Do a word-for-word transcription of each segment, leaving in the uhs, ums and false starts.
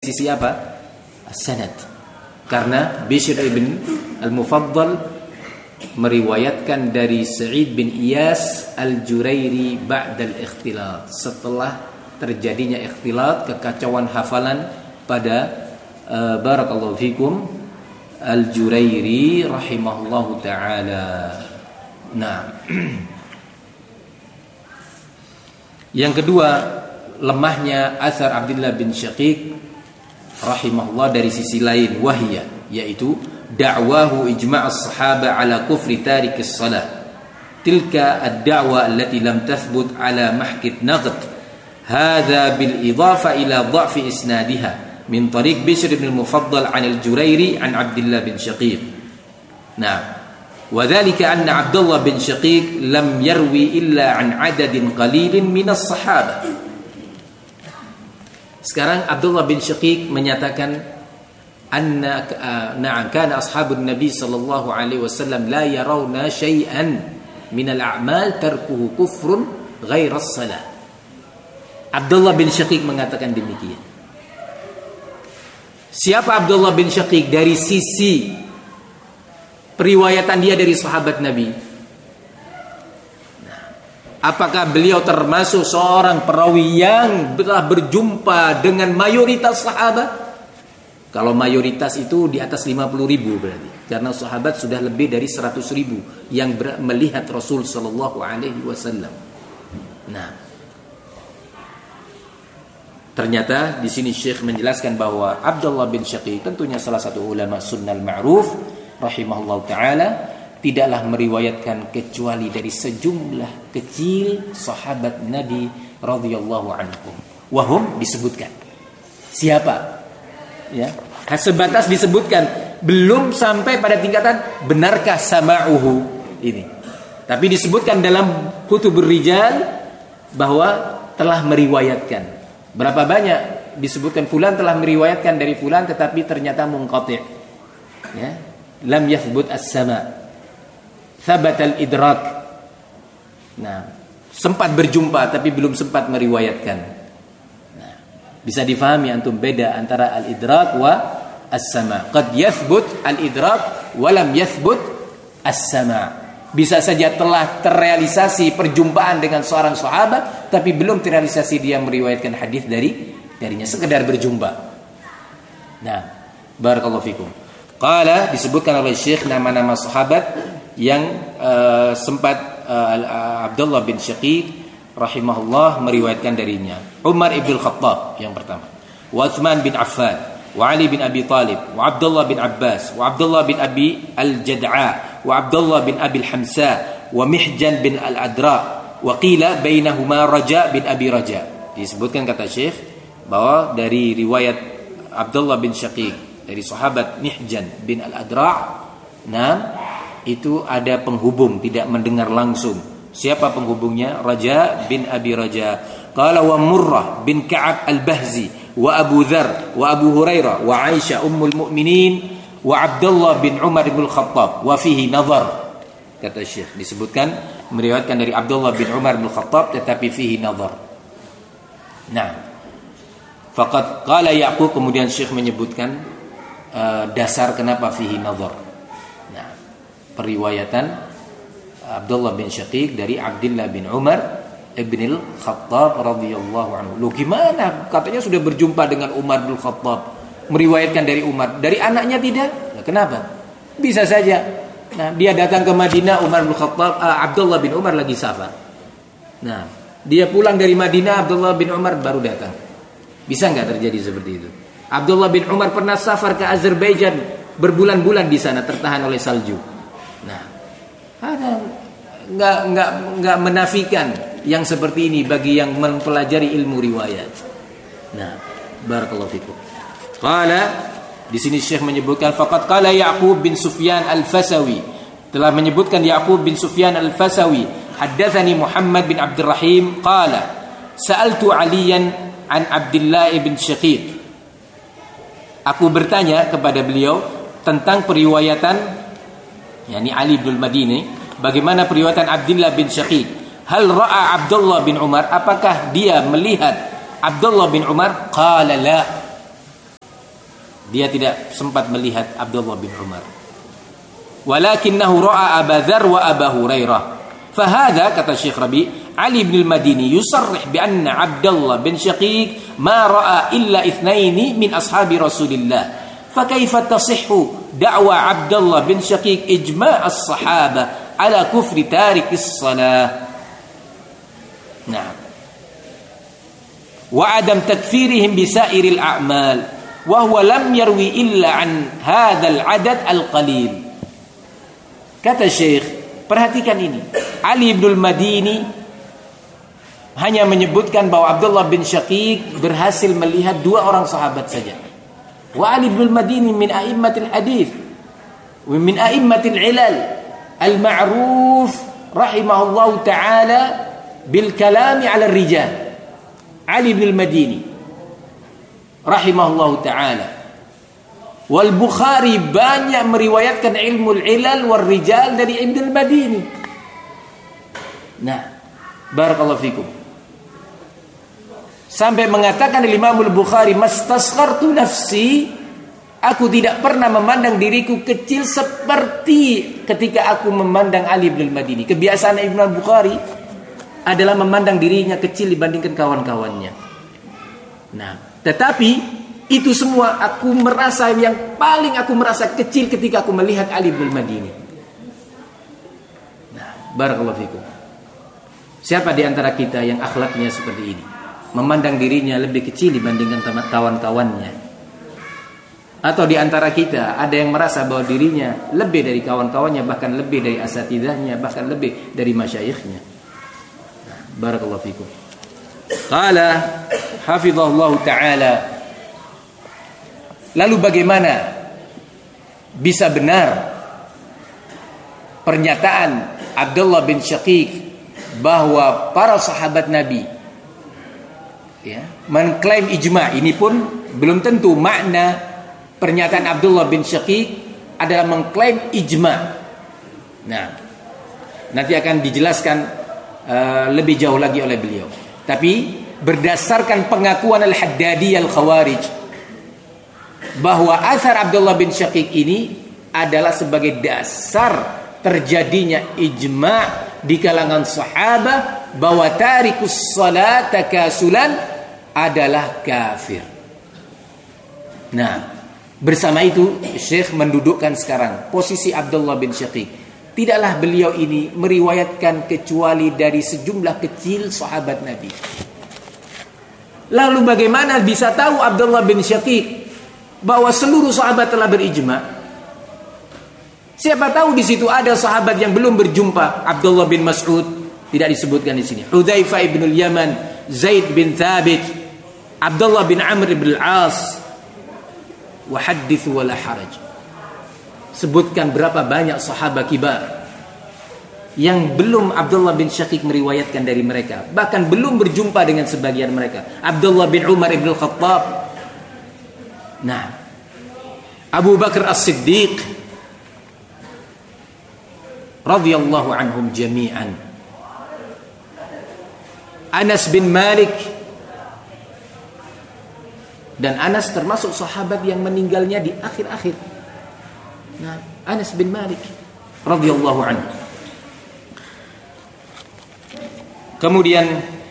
sisi apa? As-sanad. Karena Bishr ibn al-Mufaddal meriwayatkan dari Sa'id bin Iyas al-Jurairi ba'da al-ikhtilat, setelah terjadinya ikhtilat, kekacauan hafalan pada uh, barakallahu fikum al-Jurairi rahimahullahu taala. Nah, yang kedua, lemahnya athar Abdullah bin Syaqiq rahimahullah dari sisi lain, wahiyah, yaitu da'wahu ijma' as-sahaba ala kufri tarik as-salah. Tilka ad-da'wa allati lam tathbut ala mahkit naqd. Hadha bil idafa ila dha'fi isnadiha min tariq Bishr bin al-Mufaddal 'an al-Jurairi 'an Abdullah bin Syaqiq. Nah, wa dhalika anna Abdullah bin Syaqiq lam yarwi illa 'an 'adadin qalilin min as-sahaba. Sekarang Abdullah bin Syaqiq menyatakan anna na'am kana ashabun nabi sallallahu alaihi wasallam la yarawna syai'an min al-a'mal tarkuhu kufrun ghaira as-salah. Abdullah bin Syaqiq mengatakan demikian. Siapa Abdullah bin Syaqiq dari sisi periwayatan dia dari sahabat Nabi? Apakah beliau termasuk seorang perawi yang telah berjumpa dengan mayoritas sahabat? Kalau mayoritas itu di atas lima puluh ribu berarti. Karena sahabat sudah lebih dari seratus ribu yang ber- melihat Rasul sallallahu alaihi wasallam. Nah, ternyata di sini Syekh menjelaskan bahwa Abdullah bin Syaqiq tentunya salah satu ulama sunnah ma'ruf rahimahullah taala tidaklah meriwayatkan kecuali dari sejumlah kecil sahabat Nabi radhiyallahu anhum. Wahum disebutkan. Siapa? Ya, sebatas disebutkan, belum sampai pada tingkatan benarkah sama'uhu ini. Tapi disebutkan dalam kutubur rijal bahwa telah meriwayatkan. Berapa banyak disebutkan fulan telah meriwayatkan dari fulan tetapi ternyata munqati'. Ya, lam yathbut as-sama'. Thabat al-idrak. Nah, sempat berjumpa tapi belum sempat meriwayatkan. Nah, bisa difahami antum beda antara al-idrak wa as-sama'. Qad yathbut al-idrak wa lam yathbut as-sama'. Bisa saja telah terrealisasi perjumpaan dengan seorang sahabat tapi belum terrealisasi dia meriwayatkan hadis dari darinya, sekedar berjumpa. Nah, barakallahu fikum. Qala, disebutkan oleh Syekh nama-nama sahabat yang uh, sempat uh, Abdullah bin Syaqiq rahimahullah meriwayatkan darinya. Umar ibn Khattab yang pertama, wa Uthman bin Affan, wa Ali bin Abi Talib, wa Abdullah bin Abbas, wa Abdullah bin Abi al-Jad'a, wa Abdullah bin Abi al-Hamsa, wa Mihjan bin al-Adra, wa qila bainahuma Raja bin Abi Raja. Disebutkan kata Syekh bahwa dari riwayat Abdullah bin Syaqiq dari sahabat Mihjan bin al-Adra, nah itu ada penghubung, tidak mendengar langsung. Siapa penghubungnya? Raja bin Abi Raja. Qala wa Murrah bin Ka'ab al-Bahzi, wa Abu Dzar, wa Abu Hurairah, wa Aisyah ummul mukminin, wa Abdullah bin Umar bin Khattab, wa fihi nazar. Kata Syekh, disebutkan meriwayatkan dari Abdullah bin Umar bin Khattab tetapi fihi nazar. Nah, faqad qala Ya'qub, kemudian Syekh menyebutkan uh, dasar kenapa fihi nazar. Periwayatan Abdullah bin Syaqiq dari Abdullah bin Umar ibn al-Khattab radhiyallahu anhu. Loh gimana? Katanya sudah berjumpa dengan Umar bin Khattab, meriwayatkan dari Umar, dari anaknya tidak? Nah, kenapa? Bisa saja. Nah, dia datang ke Madinah, Umar bin Khattab, uh, Abdullah bin Umar lagi safar. Nah, dia pulang dari Madinah, Abdullah bin Umar baru datang. Bisa nggak terjadi seperti itu? Abdullah bin Umar pernah safar ke Azerbaijan, berbulan-bulan di sana tertahan oleh salju. Nah, ada nggak nggak nggak menafikan yang seperti ini bagi yang mempelajari ilmu riwayat. Nah, barakallahu fikum. Qala, di sini Syekh menyebutkan faqad qala Ya'qub bin Sufyan al-Fasawi, telah menyebutkan Ya'qub bin Sufyan al-Fasawi, haddatsani Muhammad bin Abdurrahim qala sa'altu Aliyan an Abdullah bin Syaqiq. Aku bertanya kepada beliau tentang periwayatan yakni Ali bin Madini, bagaimana periwayatan Abdullah bin Syaqiq? Hal ra'a Abdullah bin Umar, apakah dia melihat Abdullah bin Umar? Qala la. Dia tidak sempat melihat Abdullah bin Umar. Walakinnahu ra'a Abu Dzar wa Abu Hurairah. Fahadha, kata Syekh Rabi, Ali bin al-Madini yusarrih bi anna Abdullah bin Syaqiq ma ra'a illa ithnaini min ashabi Rasulillah. Fakaifa tasihhu da'wa Abdullah bin Syaqiq ijma' as-sahaba ala kufri tarik as-salah. Nah. Wa adam takfirihim bi sa'iril a'mal wa huwa lam yarwi illa an hadzal adad al-qalil. Kata Syekh, perhatikan ini. Ali bin al-Madini hanya menyebutkan bahwa Abdullah bin Syaqiq berhasil melihat dua orang sahabat saja. Wa Ali bin al-Madini min a'immatil hadits wa min a'immatil ilal al-ma'ruf rahimahullahu ta'ala bil kalami 'ala ar-rijal. Ali bin al-Madini rahimahullahu ta'ala. Wal Bukhari banyak meriwayatkan ilmu al-ilal wal rijal dari Ibn al-Madini. Nah, barakallahu fikum. Sampai mengatakan Imam al-Bukhari, mastasghartu nafsi, aku tidak pernah memandang diriku kecil seperti ketika aku memandang Ali bin al-Madini. Kebiasaan Ibn al-Bukhari adalah memandang dirinya kecil dibandingkan kawan-kawannya. Nah, tetapi itu semua aku merasa, yang paling aku merasa kecil ketika aku melihat Ali bin al-Madini. Nah, barakallahu fikum. Siapa di antara kita yang akhlaknya seperti ini? Memandang dirinya lebih kecil dibandingkan kawan-kawannya. Atau di antara kita ada yang merasa bahwa dirinya lebih dari kawan-kawannya, bahkan lebih dari asatidahnya, bahkan lebih dari masyayikhnya. Nah, barakallahu fikum. Qala hafizahullah ta'ala. Lalu bagaimana bisa benar pernyataan Abdullah bin Syaqiq bahwa para sahabat Nabi ya, mengklaim ijma'? Ini pun belum tentu makna pernyataan Abdullah bin Syaqiq adalah mengklaim ijma'. Nah, nanti akan dijelaskan uh, lebih jauh lagi oleh beliau. Tapi berdasarkan pengakuan Al-Haddadiyah Al-Khawarij bahwa asar Abdullah bin Syaqiq ini adalah sebagai dasar terjadinya ijma' di kalangan sahabat bahwa tarikus salat takasulan adalah kafir. Nah, bersama itu Syekh mendudukkan sekarang posisi Abdullah bin Syaqiq. Tidaklah beliau ini meriwayatkan kecuali dari sejumlah kecil sahabat Nabi. Lalu bagaimana bisa tahu Abdullah bin Syaqiq bahwa seluruh sahabat telah berijma'? Siapa tahu di situ ada sahabat yang belum berjumpa. Abdullah bin Mas'ud tidak disebutkan di sini. Hudzaifah bin al-Yaman, Zaid bin Thabit, Abdullah bin Amr bin al-As. Wa hadithu wa la haraj. Sebutkan berapa banyak sahabat kibar yang belum Abdullah bin Syaqiq meriwayatkan dari mereka, bahkan belum berjumpa dengan sebagian mereka. Abdullah bin Umar ibn al-Khattab. Nah, Abu Bakar As-Siddiq radhiyallahu anhum jami'an. Anas bin Malik, dan Anas termasuk sahabat yang meninggalnya di akhir-akhir. Nah, Anas bin Malik radhiyallahu anhu. Kemudian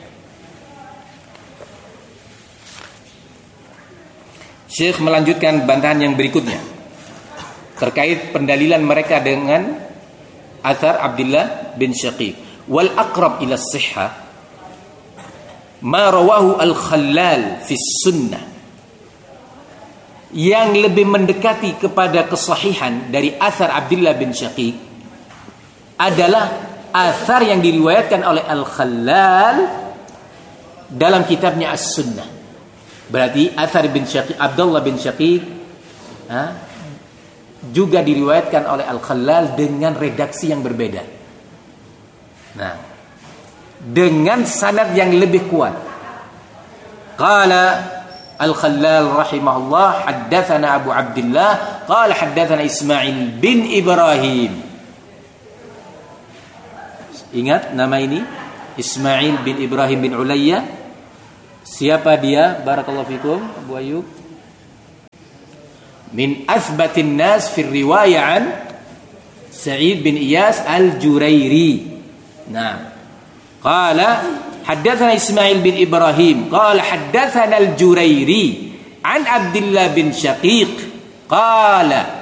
Syekh melanjutkan bantahan yang berikutnya terkait pendalilan mereka dengan athar Abdullah bin Syaqiq. Wal aqrab ila as-sihhah ma rawahu al-Khallal fi sunnah. Yang lebih mendekati kepada kesahihan dari athar Abdullah bin Syaqiq adalah athar yang diriwayatkan oleh Al-Khallal dalam kitabnya As-Sunnah. Berarti athar bin Syaqiq, Abdullah bin Syaqiq ha, juga diriwayatkan oleh Al-Khallal dengan redaksi yang berbeda. Nah, dengan sanad yang lebih kuat. Qala Al-Khallal rahimahullah, haddatsana Abu Abdullah qala haddatsana Ismail bin Ibrahim. Ingat nama ini, Ismail bin Ibrahim bin Ulayya. Siapa dia? Barakallahu fikum, Abu Ayyub. min athbatin nas fi riwayah an Sa'id bin Iyas al-Jurairi. Nah, qala haddatsana Ismail bin Ibrahim qala haddatsana al-Jurairi an Abdullah bin Syaqiq qala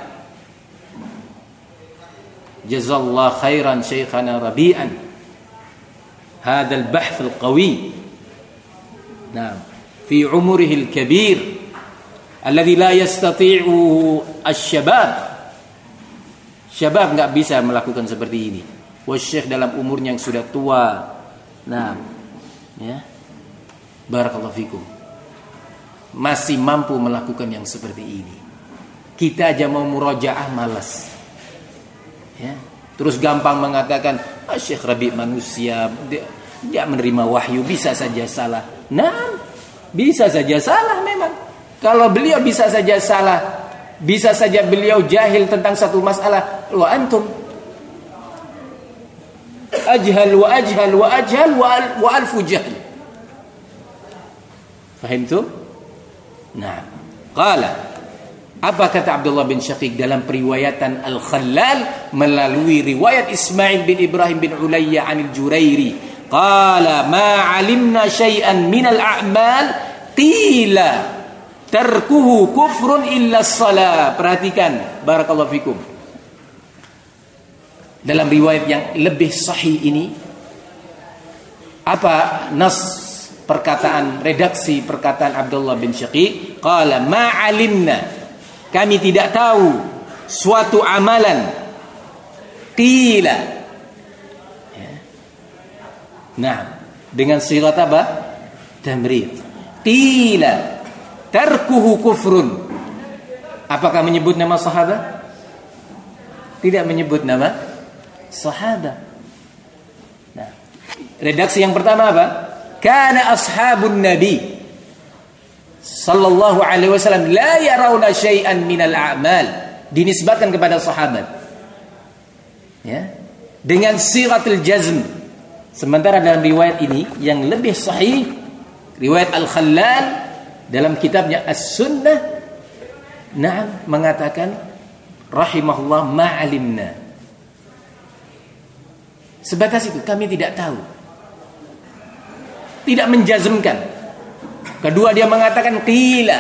jazallahu khairan syekhana Rabi'an hadha al-bahth al-qawi. Nah, fi umrihi al-kabir alladhi la yastati'u asy-syabab. Syabab enggak bisa melakukan seperti ini. Wasyekh dalam umurnya yang sudah tua. Nah, ya. Barakallahu fikum. Masih mampu melakukan yang seperti ini. Kita aja mau murojaah malas. Ya. Terus gampang mengatakan, ah, Syekh Rabi manusia, dia, dia menerima wahyu, bisa saja salah. Nah, bisa saja salah memang. Kalau beliau bisa saja salah, bisa saja beliau jahil tentang satu masalah. Wa antum ajhal wa ajhal wa ajhal wa, al, wa alfu jahl. Faham tu? Nah, qala, apa kata Abdullah bin Syaqiq dalam periwayatan Al-Khallal melalui riwayat Ismail bin Ibrahim bin Ulayya anil Jurairi? Qala ma alimna syai'an minal a'mal qila tarkuhu kufrun illa shalah. Perhatikan, barakallahu fikum. Dalam riwayat yang lebih sahih ini, apa nas perkataan, redaksi perkataan Abdullah bin Syaqiq? Qala ma alimna, kami tidak tahu suatu amalan qila, ya. Nah, dengan sigat apa? Tamrid. Qila tarkuhu kufrun. Apakah menyebut nama sahabat? Tidak menyebut nama sahabat. Nah, redaksi yang pertama apa? Kana ashabun nabi sallallahu alaihi wasallam la yarawna syai'an minal a'mal, dinisbatkan kepada sahabat, ya, dengan siratul jazm. Sementara dalam riwayat ini yang lebih sahih, riwayat Al-Khallal dalam kitabnya As-Sunnah, na'am, mengatakan rahimahullah ma'alimna. Sebatas itu, kami tidak tahu, tidak menjazmkan. Kedua, dia mengatakan qila.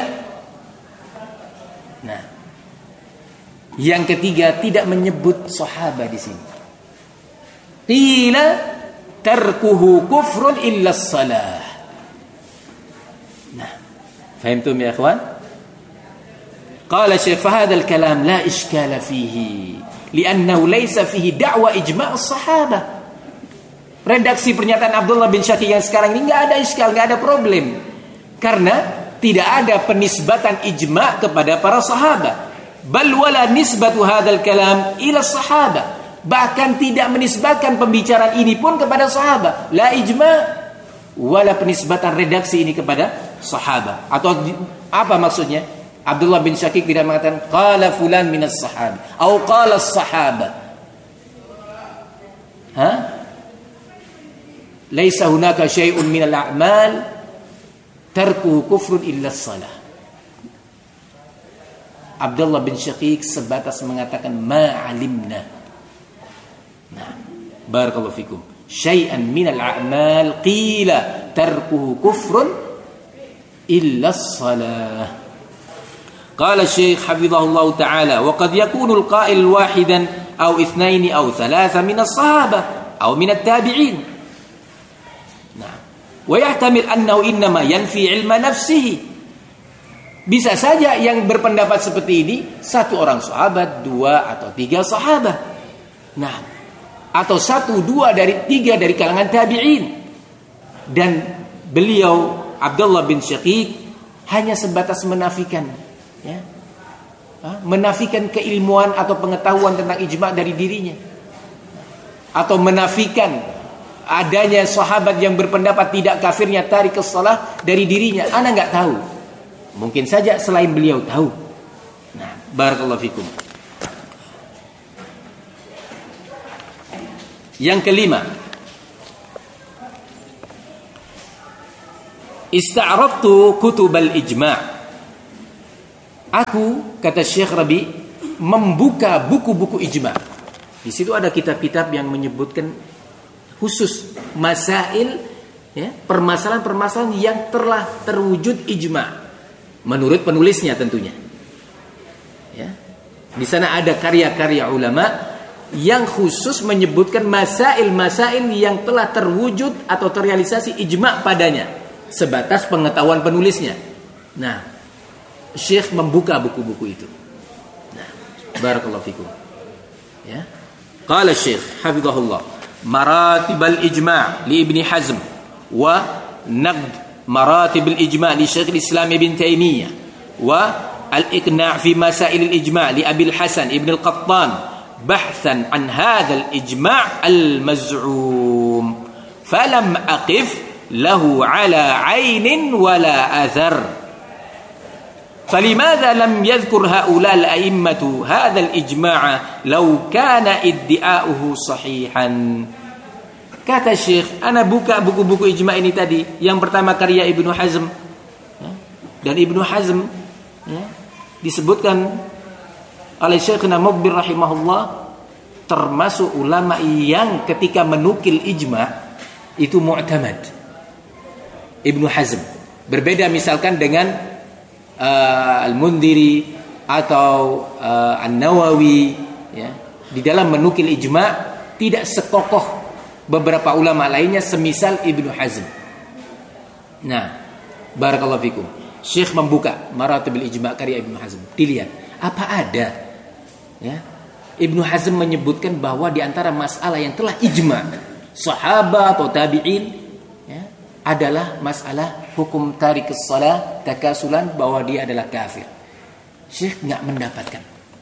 Nah, yang ketiga, tidak menyebut sahabat di sini. Qila tarkuhu kufrun illa shalah. Nah, fahimtum ya ikhwan? Qala Syekh fa hadzal kalam la iskala fihi li'annahu laysa fihi da'wa ijma' as-sahabah. Redaksi pernyataan Abdullah bin Syaqiq yang sekarang ini enggak ada iskal, enggak ada problem. Karena tidak ada penisbatan ijma' kepada para sahabat. Bal wala nisbatu hadzal kalam ila sahabat. Bahkan tidak menisbatkan pembicaraan ini pun kepada sahabat. La ijma' wala penisbatan redaksi ini kepada sahabat. Atau apa maksudnya? Abdullah bin Syaqiq tidak mengatakan qala fulan minas sahabat atau qala as-sahabat. Ha? Laisa hunaka syai'un minal a'mal tarkuhu kufrun illa shalah. Abdullah bin Syaqiq sebatas mengatakan ma'alimna. Nah, barakallahu fikum. Syai'an minal a'mal qila tarkuhu kufrun illa shalah. Qala Syekh hafizahullah ta'ala wa qad yakunu al-qa'il wahidan aw ithnain aw thalatha min as-sahabah aw min at-tabi'in. Wa yahtamil annahu innama yanfi ilma nafsihi. Bisa saja yang berpendapat seperti ini satu orang sahabat, dua atau tiga sahabat. Nah, atau satu, dua dari tiga dari kalangan tabi'in. Dan beliau Abdullah bin Syaqiq hanya sebatas menafikan, ya, menafikan keilmuan atau pengetahuan tentang ijma' dari dirinya, atau menafikan adanya sahabat yang berpendapat tidak kafirnya tarikus shalah dari dirinya. Ana enggak tahu. Mungkin saja selain beliau tahu. Nah, barakallahu fikum. Yang kelima, ista'radtu kutubal ijma'. Aku, kata Syekh Rabi, membuka buku-buku ijma. Di situ ada kitab-kitab yang menyebutkan khusus masail, ya, permasalahan-permasalahan yang telah terwujud ijma menurut penulisnya tentunya. Ya. Di sana ada karya-karya ulama yang khusus menyebutkan masail-masail yang telah terwujud atau terrealisasi ijma padanya, sebatas pengetahuan penulisnya. Nah, Syekh membuka buku-buku itu. Nah, barakallahu fikum. Ya. Qala Syekh hafizahullah, maratib al-ijma' li Ibn Hazm wa naqd maratib al-ijma' li Syekh al-Islam Ibn Taimiyah wa al-iqna' fi masail al-ijma' li Abi al-Hasan Ibn al-Qattan bahthan an hadha al-ijma' al-maz'um falam aqif lahu ala 'ainin wala athar. فلماذا لم يذكر هؤلاء الأئمة هذا الإجماع لو كان ادعاؤه صحيحا. Kata Syekh, ana buka buku-buku ijma ini tadi. Yang pertama karya Ibnu Hazm, ya, dan Ibnu Hazm, ya, disebutkan oleh Syekhna Muqbil rahimahullah termasuk ulama yang ketika menukil ijma itu mu'tamad. Ibnu Hazm berbeda misalkan dengan Uh, Al-Mundhiri atau uh, An-Nawawi, ya, di dalam menukil ijma tidak sekokoh beberapa ulama lainnya semisal Ibnu Hazm. Nah, barakallahu fikum. Syekh membuka maratibul ijma karya Ibnu Hazm. Dilihat apa ada, ya, Ibnu Hazm menyebutkan bahwa di antara masalah yang telah ijma sahabat atau tabi'in, ya, adalah masalah hukum tarik shalah takasulan, bahwa dia adalah kafir. Syekh enggak mendapatkan.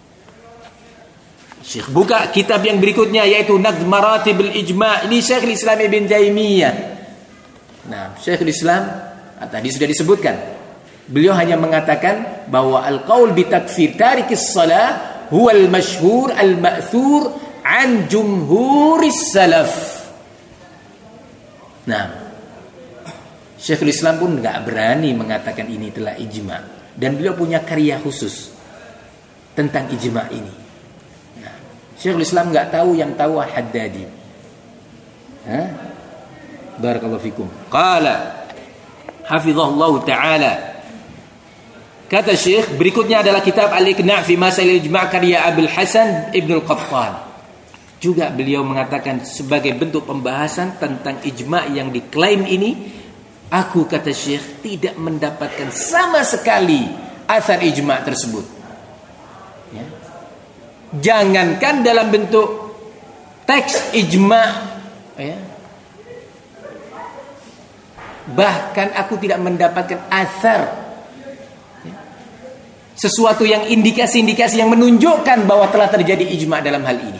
Syekh buka kitab yang berikutnya yaitu Naqd Maratibul Ijma' li Syekhul Islam Ibn Taimiyah. Nah, Syekhul Islam tadi sudah disebutkan. Beliau hanya mengatakan bahwa al-qaul bi takfir tarikis shalah huwa al-masyhur al-ma'thur an jumhuris salaf. Nah, Syekhul Islam pun enggak berani mengatakan ini telah ijma, dan beliau punya karya khusus tentang ijma ini. Nah, Syekhul Islam enggak tahu yang tahu Haddadi. Hah? Barakallahu fikum. Qala hafizahullahu taala. Kata Syekh, berikutnya adalah kitab Al-Iqna' fi Masail Ijma' karya Abul Hasan Ibn al-Qattan. Juga beliau mengatakan sebagai bentuk pembahasan tentang ijma' yang diklaim ini, aku, kata Syekh, tidak mendapatkan sama sekali asar ijma' tersebut. Ya. Jangankan dalam bentuk teks ijma', ya, bahkan aku tidak mendapatkan asar, ya, sesuatu yang indikasi-indikasi yang menunjukkan bahwa telah terjadi ijma' dalam hal ini.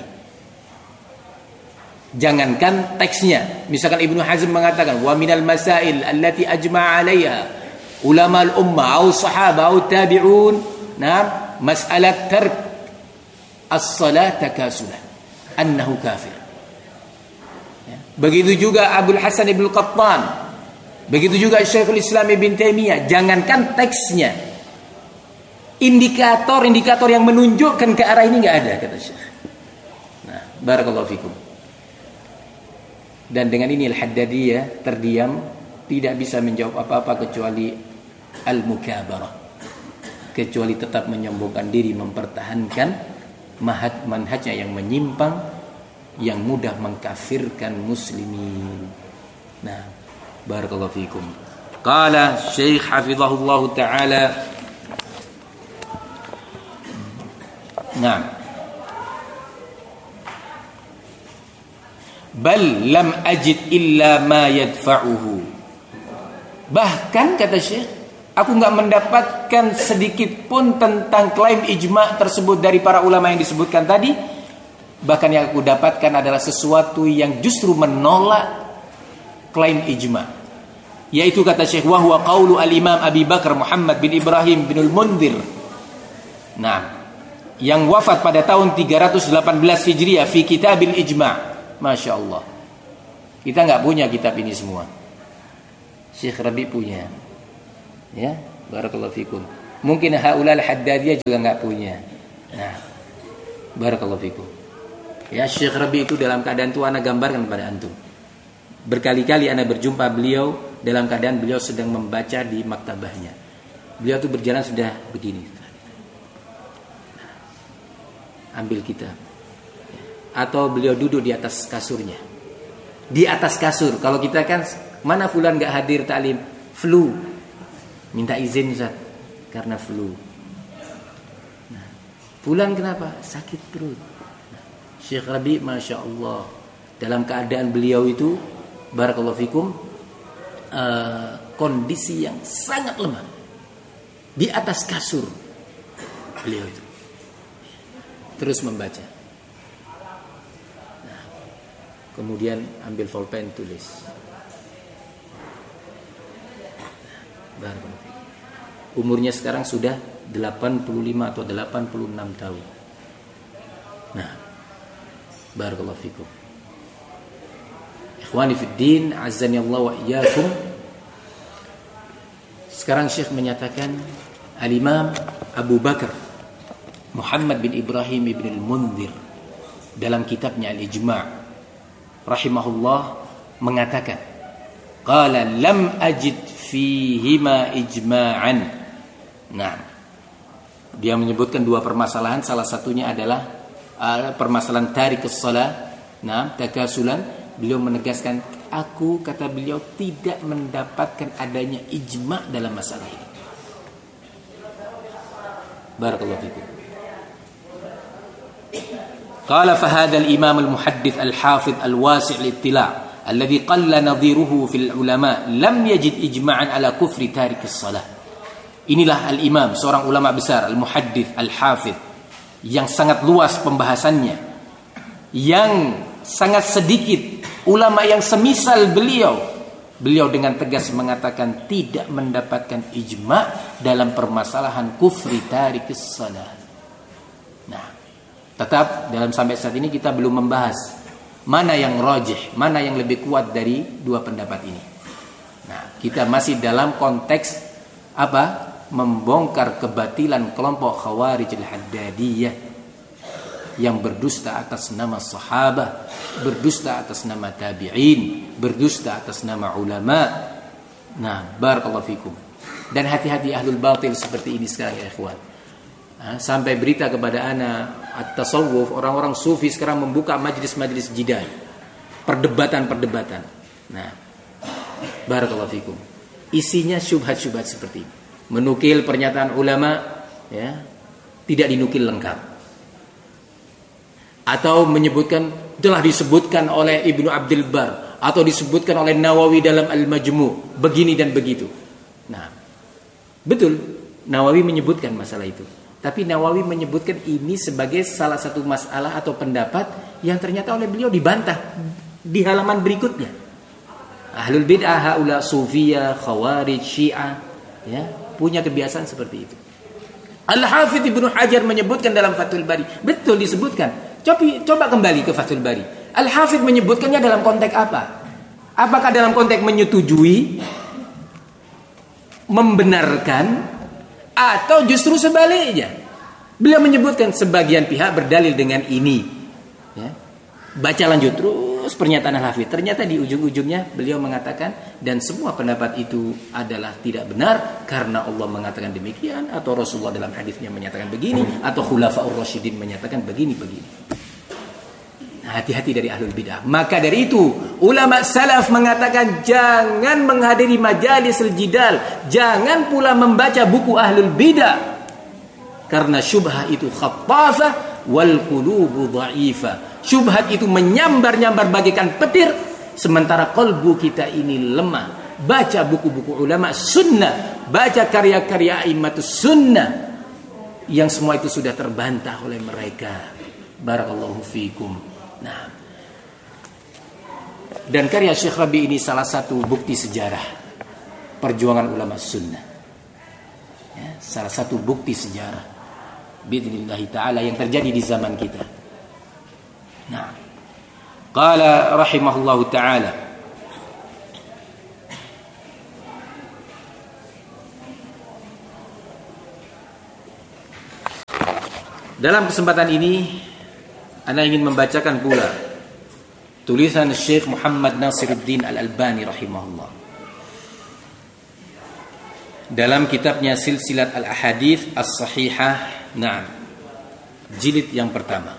Jangankan teksnya. Misalkan Ibnu Hazm mengatakan wa minal masail allati ajma'a 'alaiha ulama al-ummah au sahaba au tabi'un, nah, mas'alat tark as-salat takasulan annahu kafir. Ya. Begitu juga Abul Hasan Ibn Qattan, begitu juga Syekhul Islam Ibn Taimiyah. Jangankan teksnya, indikator-indikator yang menunjukkan ke arah ini enggak ada, kata Syekh. Nah, barakallahu fikum. Dan dengan ini Al-Haddadiyah terdiam, tidak bisa menjawab apa-apa kecuali al-mukabarah, kecuali tetap menyombongkan diri, mempertahankan manhaj manhajnya yang menyimpang, yang mudah mengkafirkan muslimin. Nah, barakallahu fikum. Qala Syekh hafizahullahu taala. Nah, bal lam ajid illa ma yadfa'uhu. Bahkan kata Syekh, aku enggak mendapatkan sedikit pun tentang klaim ijma' tersebut dari para ulama yang disebutkan tadi. Bahkan yang aku dapatkan adalah sesuatu yang justru menolak klaim ijma'. Yaitu kata Syekh, wa huwa qaulu al-Imam Abi Bakar Muhammad bin Ibrahim bin al-Mundhir. Nah, yang wafat pada tahun tiga ratus delapan belas Hijriah fi Kitabil Ijma'. Masya Allah. Kita nggak punya kitab ini semua. Syekh Rabi punya. Ya, barakallahu fikum. Mungkin haulal Haddadiyah juga nggak punya. Nah, barakallahu fikum. Ya, Syekh Rabi itu dalam keadaan itu ana gambarkan pada antum. Berkali-kali ana berjumpa beliau dalam keadaan beliau sedang membaca di maktabahnya. Beliau tuh berjalan sudah begini. Ambil kitab. Atau beliau duduk di atas kasurnya. Di atas kasur. Kalau kita kan, mana fulan gak hadir ta'lim? Flu. Minta izin Ustaz, karena flu. Nah, fulan kenapa? Sakit perut. Nah, Syekh Rabi Masya Allah, dalam keadaan beliau itu barakallahu fikum, uh, kondisi yang sangat lemah. Di atas kasur beliau itu terus membaca. Nah, kemudian ambil pulpen tulis. Nah, umurnya sekarang sudah delapan puluh lima atau delapan puluh enam tahun. Nah, barakallahu fikum. Ikhwani fid din, azani Allah wa iyyakum. Sekarang Syekh menyatakan Al-Imam Abu Bakar Muhammad bin Ibrahim ibn al-Mundhir dalam kitabnya Al-Ijma' rahimahullah mengatakan, qala lam ajid fihima ijma'an. Nah, dia menyebutkan dua permasalahan, salah satunya adalah uh, permasalahan tarikus shalah, nah, takasulan. Beliau menegaskan, aku, kata beliau, tidak mendapatkan adanya ijma' dalam masalah ini. Barakallahu fikum. Qala fa hadha al-imam al-muhaddith al-hafidh al-wasi' al-ittila' alladhi qalla nadhiruhu fil ulama lam yajid ijma'an ala kufri tarik as-salah. Inilah al-imam, seorang ulama besar, al-muhaddith al-hafidh, yang sangat luas pembahasannya, yang sangat sedikit ulama yang semisal beliau. Beliau dengan tegas mengatakan tidak mendapatkan ijma' dalam permasalahan kufri tarikis salah. Nah, tetap dalam sampai saat ini kita belum membahas mana yang rajih, mana yang lebih kuat dari dua pendapat ini. Nah, kita masih dalam konteks apa? Membongkar kebatilan kelompok Khawarij al-Haddadiyah yang berdusta atas nama sahabat, berdusta atas nama tabi'in, berdusta atas nama ulama. Nah, barakallahu fikum. Dan hati-hati ahlul batil seperti ini sekarang ya ikhwan. Nah, sampai berita kepada ana at-tasawuf, orang-orang sufi sekarang membuka majlis-majlis jidal, perdebatan-perdebatan. Nah, barakallahu fikum. Isinya syubhat-syubhat seperti ini. Menukil pernyataan ulama, ya, tidak dinukil lengkap. Atau menyebutkan, telah disebutkan oleh Ibnu Abdul Bar, atau disebutkan oleh Nawawi dalam Al-Majmu', begini dan begitu. Nah, betul, Nawawi menyebutkan masalah itu. Tapi Nawawi menyebutkan ini sebagai salah satu masalah atau pendapat yang ternyata oleh beliau dibantah di halaman berikutnya. Ahlul bid'ah, haula sufiyah, khawarij, syiah, ya, punya kebiasaan seperti itu. Al-Hafidh Ibnu Hajar menyebutkan dalam Fathul Bari, betul disebutkan. Coba, coba kembali ke Fathul Bari. Al-Hafidh menyebutkannya dalam konteks apa? Apakah dalam konteks menyetujui, membenarkan, atau justru sebaliknya? Beliau menyebutkan sebagian pihak berdalil dengan ini. Ya. Baca lanjut terus pernyataan Al-Hafidh. Ternyata di ujung-ujungnya beliau mengatakan, dan semua pendapat itu adalah tidak benar karena Allah mengatakan demikian, atau Rasulullah dalam hadisnya menyatakan begini, atau Khulafaur Rasyidin menyatakan begini-begini. Nah, hati-hati dari ahlul bidah. Maka dari itu ulama salaf mengatakan jangan menghadiri majalisul jidal, jangan pula membaca buku ahlul bidah, karena syubhah itu khattafah wal qulubu dha'ifah. Syubhat itu menyambar-nyambar bagaikan petir, sementara kalbu kita ini lemah. Baca buku-buku ulama sunnah, baca karya-karya a'immatus sunnah, yang semua itu sudah terbantah oleh mereka. Barakallahu fikum. Nah, dan karya Syekh Rabi ini salah satu bukti sejarah perjuangan ulama sunnah, ya, salah satu bukti sejarah bi'idznillah ta'ala yang terjadi di zaman kita. Nah, qala rahimahullahu ta'ala, Dalam kesempatan ini ana ingin membacakan pula tulisan Syekh Muhammad Nasiruddin Al-Albani rahimahullah dalam kitabnya Silsilat Al-Ahadits As-Sahihah, nah, jilid yang pertama.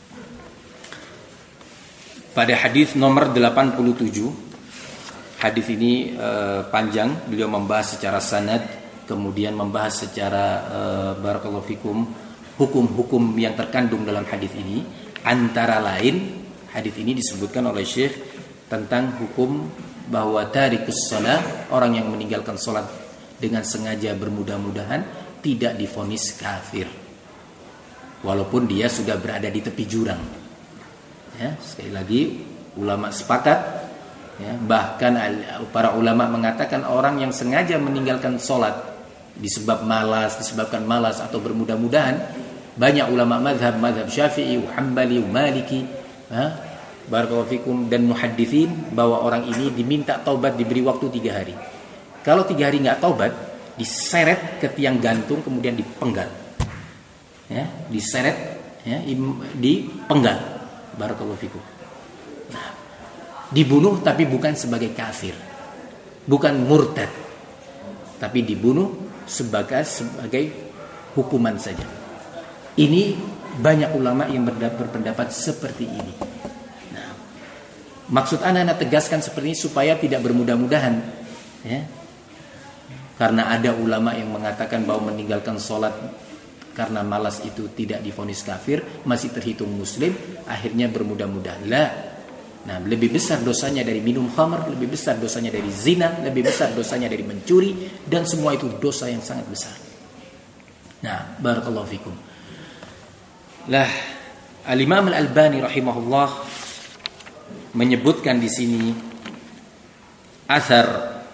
Pada hadis nomor delapan puluh tujuh, hadis ini uh, panjang, beliau membahas secara sanad, kemudian membahas secara uh, barakallahu fikum hukum-hukum yang terkandung dalam hadis ini. Antara lain, hadis ini disebutkan oleh Syekh tentang hukum bahwa tarikus shalah, orang yang meninggalkan salat dengan sengaja bermudah-mudahan tidak divonis kafir walaupun dia sudah berada di tepi jurang. Ya, sekali lagi ulama sepakat, ya, bahkan para ulama mengatakan orang yang sengaja meninggalkan salat disebab malas, disebabkan malas atau bermudah-mudahan, banyak ulama mazhab, mazhab Syafi'i, Hambali, Maliki, ha, barakallahu fikum, dan muhadditsin bahwa orang ini diminta taubat, diberi waktu tiga hari. Kalau tiga hari nggak taubat, diseret ke tiang gantung kemudian dipenggal, ya, diseret, ya, dipenggal, barakallahu fikum. Nah, dibunuh tapi bukan sebagai kafir, bukan murtad, tapi dibunuh sebagai sebagai hukuman saja. Ini banyak ulama yang berpendapat seperti ini. Nah, maksud anak-anak tegaskan seperti ini supaya tidak bermudah-mudahan, ya. Karena ada ulama yang mengatakan bahwa meninggalkan sholat karena malas itu tidak divonis kafir, masih terhitung muslim, akhirnya bermudah-mudahan. Lah, nah, lebih besar dosanya dari minum khamr, lebih besar dosanya dari zina, lebih besar dosanya dari mencuri, dan semua itu dosa yang sangat besar. Nah, barakallahu fikum. Lah, Al-Imam Al-Albani rahimahullah menyebutkan di sini asar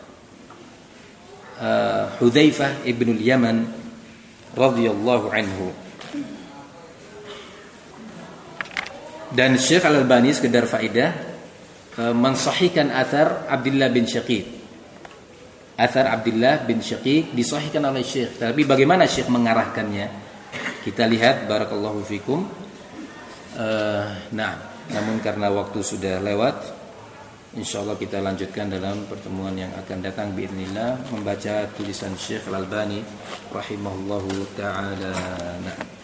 uh, Hudzaifah ibn al-Yaman radhiyallahu anhu. Dan Syekh Al-Albani sekedar faedah uh, mensahihkan asar Abdullah bin Syaqiq. Asar Abdullah bin Syaqiq disahihkan oleh Syekh, tapi bagaimana Syekh mengarahkannya? Kita lihat, barakallahu fikum. Uh, nah, namun karena waktu sudah lewat, insyaallah kita lanjutkan dalam pertemuan yang akan datang biidznillah, membaca tulisan Syekh Al-Albani rahimahullahu taala. Nah.